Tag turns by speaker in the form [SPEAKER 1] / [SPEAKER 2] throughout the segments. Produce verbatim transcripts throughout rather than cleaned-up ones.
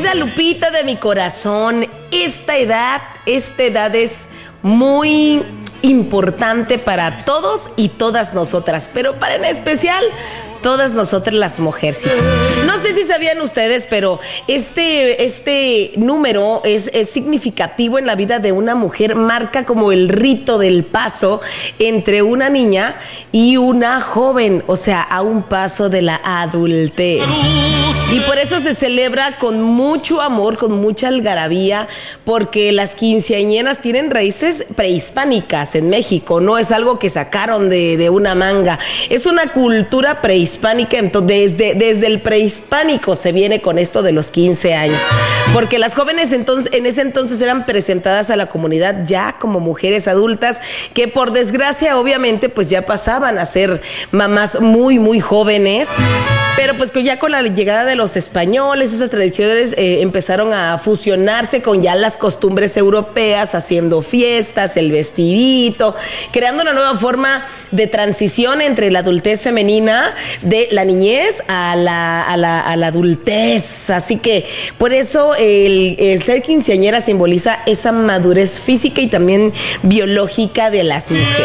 [SPEAKER 1] querida Lupita de mi corazón, esta edad, esta edad es muy importante para todos y todas nosotras, pero para en especial todas nosotras las mujercitas. No sé si sabían ustedes, pero este, este número es, es significativo en la vida de una mujer, marca como el rito del paso entre una niña y una joven, o sea, a un paso de la adultez. Y por eso se celebra con mucho amor, con mucha algarabía, porque las quinceañeras tienen raíces prehispánicas en México, no es algo que sacaron de, de una manga, es una cultura prehispánica. Hispánica, entonces, desde, desde el prehispánico se viene con esto de los quince años, porque las jóvenes entonces, en ese entonces eran presentadas a la comunidad ya como mujeres adultas que por desgracia obviamente pues ya pasaban a ser mamás muy muy jóvenes, pero pues que ya con la llegada de los españoles esas tradiciones eh, empezaron a fusionarse con ya las costumbres europeas, haciendo fiestas, el vestidito, creando una nueva forma de transición entre la adultez femenina de la niñez a la, a la, a la adultez. Así que por eso el, el ser quinceañera simboliza esa madurez física y también biológica de las mujeres.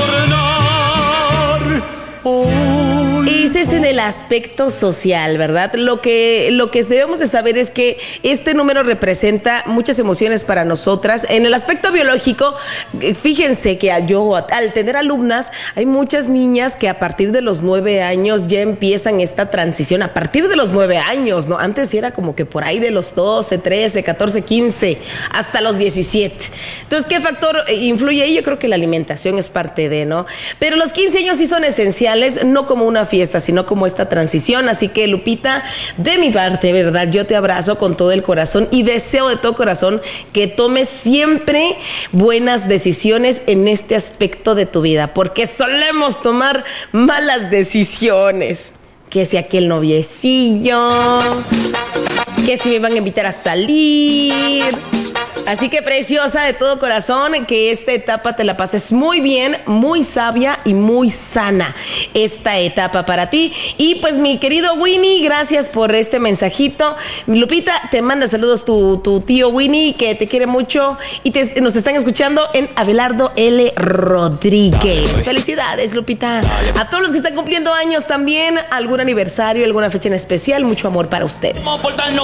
[SPEAKER 1] Ese es en el aspecto social, ¿verdad? Lo que, lo que debemos de saber es que este número representa muchas emociones para nosotras. En el aspecto biológico, fíjense que yo, al tener alumnas, hay muchas niñas que a partir de los nueve años ya empiezan esta transición, a partir de los nueve años, ¿no? Antes era como que por ahí de los doce, trece, catorce, quince, hasta los diecisiete. Entonces, ¿qué factor influye ahí? Yo creo que la alimentación es parte de, ¿no? Pero los quince años sí son esenciales, no como una fiesta, sino como esta transición. Así que, Lupita, de mi parte, ¿verdad? Yo te abrazo con todo el corazón y deseo de todo corazón que tomes siempre buenas decisiones en este aspecto de tu vida, porque solemos tomar malas decisiones. Que si aquel noviecillo, que si me van a invitar a salir. Así que, preciosa, de todo corazón, que esta etapa te la pases muy bien, muy sabia y muy sana esta etapa para ti. Y pues, mi querido Winnie, gracias por este mensajito. Lupita, te manda saludos tu, tu tío Winnie, que te quiere mucho y te, nos están escuchando en Abelardo L. Rodríguez. Felicidades, Lupita. A todos los que están cumpliendo años también, algún aniversario, alguna fecha en especial, mucho amor para ustedes.